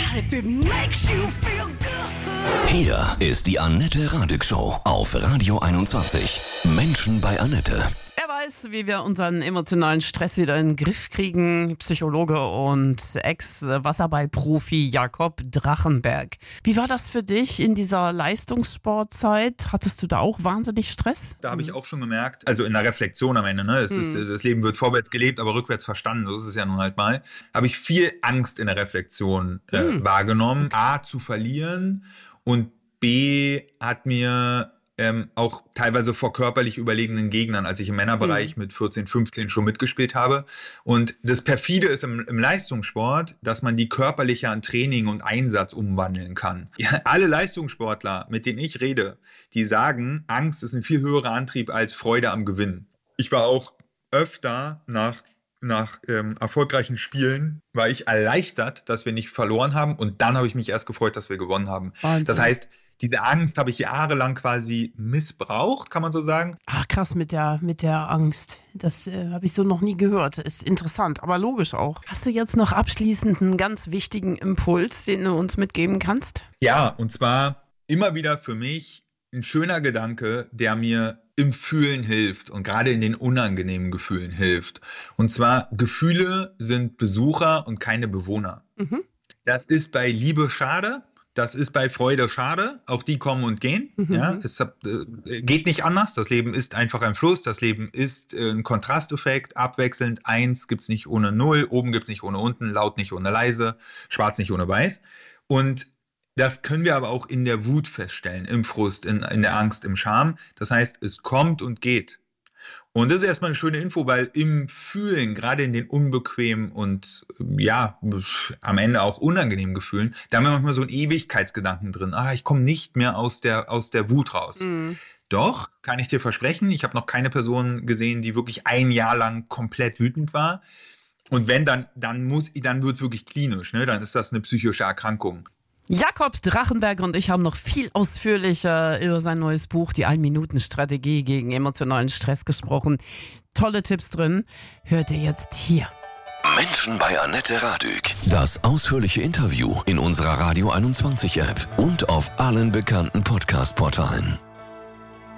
if it makes you feel good. Hier ist die Annette Radig Show auf Radio 21. Menschen bei Annette. Er weiß, wie wir unseren emotionalen Stress wieder in den Griff kriegen. Psychologe und Ex-Wasserballprofi Jakob Drachenberg. Wie war das für dich in dieser Leistungssportzeit? Hattest du da auch wahnsinnig Stress? Da habe ich auch schon gemerkt, also in der Reflexion am Ende, ne? Das Leben wird vorwärts gelebt, aber rückwärts verstanden, so ist es ja nun halt mal. Habe ich viel Angst in der Reflexion wahrgenommen. A, zu verlieren, und B, hat mir auch teilweise vor körperlich überlegenen Gegnern, als ich im Männerbereich mit 14, 15 schon mitgespielt habe. Und das Perfide ist im Leistungssport, dass man die körperliche an Training und Einsatz umwandeln kann. Ja, alle Leistungssportler, mit denen ich rede, die sagen, Angst ist ein viel höherer Antrieb als Freude am Gewinn. Ich war auch öfter nach erfolgreichen Spielen, war ich erleichtert, dass wir nicht verloren haben, und dann habe ich mich erst gefreut, dass wir gewonnen haben. Wahnsinn. Das heißt, diese Angst habe ich jahrelang quasi missbraucht, kann man so sagen. Ach krass, mit der Angst. Das habe ich so noch nie gehört. Ist interessant, aber logisch auch. Hast du jetzt noch abschließend einen ganz wichtigen Impuls, den du uns mitgeben kannst? Ja, und zwar immer wieder für mich ein schöner Gedanke, der mir im Fühlen hilft und gerade in den unangenehmen Gefühlen hilft. Und zwar, Gefühle sind Besucher und keine Bewohner. Mhm. Das ist bei Liebe schade. Das ist bei Freude schade, auch die kommen und gehen. Mhm. Ja, es geht nicht anders. Das Leben ist einfach ein Fluss. Das Leben ist ein Kontrasteffekt, abwechselnd. 1 gibt's nicht ohne 0, oben gibt's nicht ohne unten, laut nicht ohne leise, schwarz nicht ohne weiß. Und das können wir aber auch in der Wut feststellen, im Frust, in der Angst, im Scham. Das heißt, es kommt und geht. Und das ist erstmal eine schöne Info, weil im Fühlen, gerade in den unbequemen und ja, am Ende auch unangenehmen Gefühlen, da haben wir manchmal so einen Ewigkeitsgedanken drin. Ich komme nicht mehr aus der Wut raus. Mhm. Doch, kann ich dir versprechen, ich habe noch keine Person gesehen, die wirklich ein Jahr lang komplett wütend war. Und wenn, dann wird es wirklich klinisch, ne? Dann ist das eine psychische Erkrankung. Jakob Drachenberg und ich haben noch viel ausführlicher über sein neues Buch, die 1-Minuten-Strategie gegen emotionalen Stress, gesprochen. Tolle Tipps drin. Hört ihr jetzt hier. Menschen bei Annette Radig. Das ausführliche Interview in unserer Radio 21 App und auf allen bekannten Podcast-Portalen.